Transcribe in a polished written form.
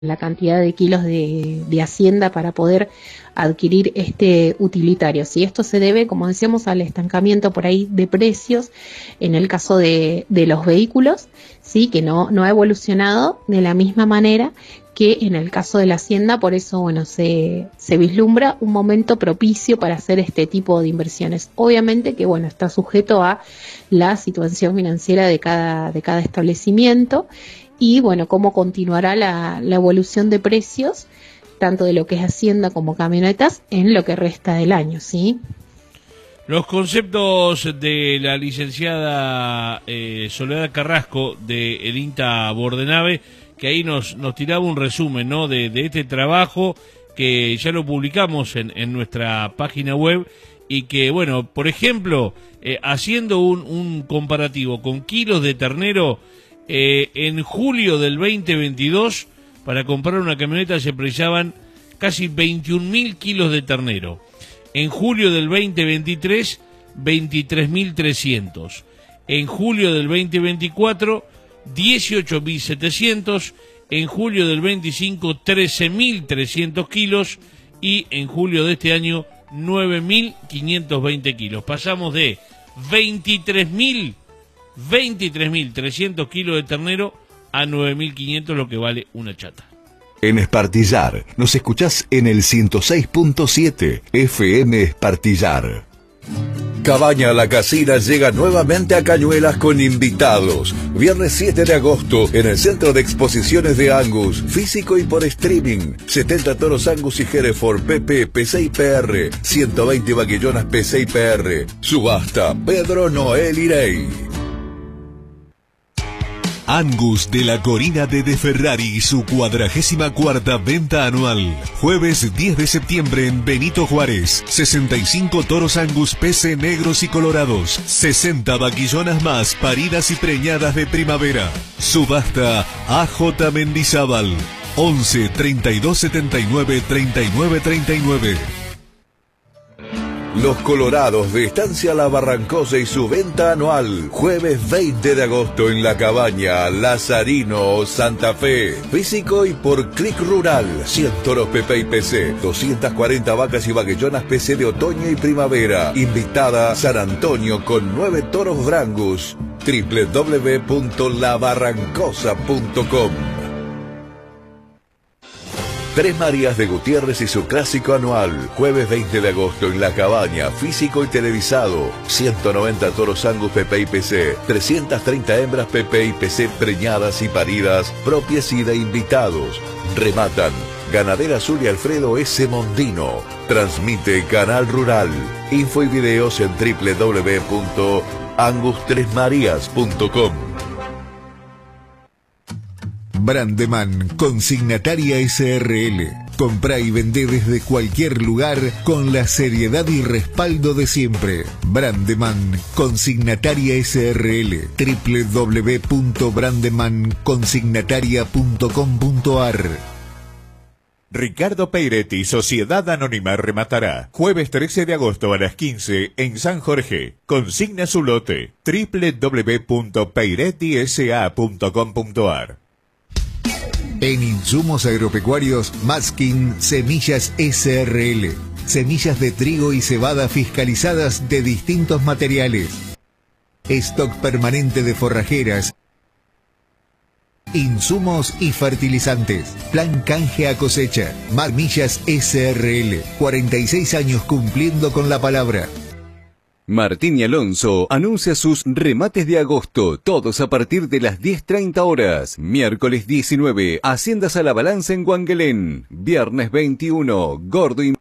la cantidad de kilos de hacienda para poder adquirir este utilitario. Si esto se debe, como decíamos, al estancamiento por ahí de precios en el caso de los vehículos, sí, que no ha evolucionado de la misma manera que en el caso de la hacienda. Por eso, bueno, se vislumbra un momento propicio para hacer este tipo de inversiones. Obviamente que, bueno, está sujeto a la situación financiera de cada establecimiento y, bueno, cómo continuará la evolución de precios, tanto de lo que es hacienda como camionetas, en lo que resta del año, ¿sí? Los conceptos de la licenciada Soledad Carrasco de el INTA Bordenave, que ahí nos tiraba un resumen, ¿no?, de este trabajo que ya lo publicamos en nuestra página web y que, bueno, por ejemplo, haciendo un comparativo con kilos de ternero, en julio del 2022, para comprar una camioneta se precisaban casi 21.000 kilos de ternero. En julio del 2023, 23.300. En julio del 2024, 18.700. En julio del 25, 13.300 kilos. Y en julio de este año, 9.520 kilos. Pasamos de 23.300 kilos de ternero a 9.500, lo que vale una chata. En Espartillar, nos escuchás en el 106.7 FM Espartillar. Cabaña La Casina llega nuevamente a Cañuelas con invitados. Viernes 7 de agosto en el Centro de Exposiciones de Angus, físico y por streaming. 70 toros Angus y Hereford PP P6PR, 120 vaquillonas P6PR. Subasta Pedro Noel Irey. Angus de la Corina de Ferrari, su 44ª venta anual. Jueves 10 de septiembre en Benito Juárez. 65 toros Angus PC negros y colorados. 60 vaquillonas más paridas y preñadas de primavera. Subasta AJ Mendizábal. 11 32 79 39 39. Los Colorados de Estancia La Barrancosa y su venta anual. Jueves 20 de agosto en La Cabaña, Lazarino, Santa Fe. Físico y por Click Rural. 100 toros PP y PC. 240 vacas y vaquillonas PC de otoño y primavera. Invitada San Antonio con 9 toros Brangus. www.labarrancosa.com. Tres Marías de Gutiérrez y su clásico anual. Jueves 20 de agosto en La Cabaña, físico y televisado. 190 toros Angus PP y PC. 330 hembras PP y PC preñadas y paridas, propias y de invitados. Rematan Ganadera Azul y Alfredo S. Mondino. Transmite Canal Rural. Info y videos en www.angustresmarias.com. Brandeman, consignataria SRL. Comprá y vendé desde cualquier lugar con la seriedad y respaldo de siempre. Brandeman, consignataria SRL. www.brandemanconsignataria.com.ar. Ricardo Peiretti, Sociedad Anónima, rematará jueves 13 de agosto a las 15 en San Jorge. Consigna su lote. www.peirettisa.com.ar. En Insumos Agropecuarios, Maskin Semillas SRL. Semillas de trigo y cebada fiscalizadas de distintos materiales. Stock permanente de forrajeras, insumos y fertilizantes. Plan canje a cosecha. Marmillas SRL. 46 años cumpliendo con la palabra. Martín y Alonso anuncia sus remates de agosto, todos a partir de las 10:30 horas. Miércoles 19, Haciendas a la Balanza en Guanguelén. Viernes 21, Gordo y